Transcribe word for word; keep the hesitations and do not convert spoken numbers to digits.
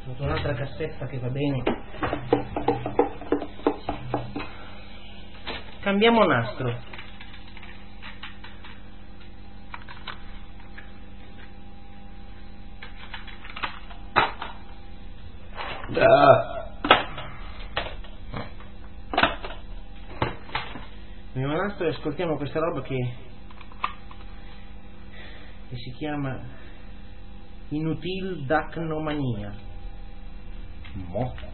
Ho un'altra cassetta che va bene. Cambiamo nastro. Ah. Cambiamo nastro e ascoltiamo questa roba che, che si chiama Inutil Dacnomania. Mo.